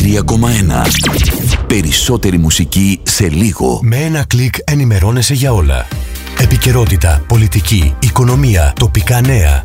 93,1. Περισσότερη μουσική σε λίγο. Με ένα κλικ ενημερώνεσαι για όλα. Επικαιρότητα, πολιτική, οικονομία, τοπικά νέα,